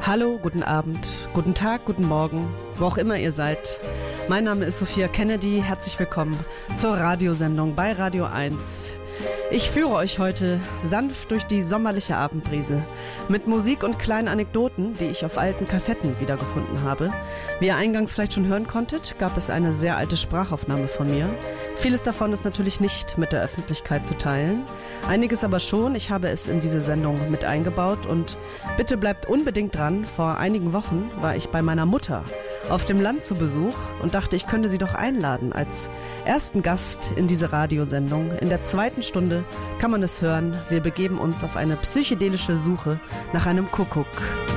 Hallo, guten Abend, guten Tag, guten Morgen, wo auch immer ihr seid. Mein Name ist Sophia Kennedy, herzlich willkommen zur Radiosendung bei Radio 1. Ich führe euch heute sanft durch die sommerliche Abendbrise mit Musik und kleinen Anekdoten, die ich auf alten Kassetten wiedergefunden habe. Wie ihr eingangs vielleicht schon hören konntet, gab es eine sehr alte Sprachaufnahme von mir. Vieles davon ist natürlich nicht mit der Öffentlichkeit zu teilen, einiges aber schon. Ich habe es in diese Sendung mit eingebaut und bitte bleibt unbedingt dran. Vor einigen Wochen war ich bei meiner Mutter auf dem Land zu Besuch und dachte, ich könnte sie doch einladen als ersten Gast in diese Radiosendung. In der zweiten Stunde kann man es hören. Wir begeben uns auf eine psychedelische Suche nach einem Kuckuck.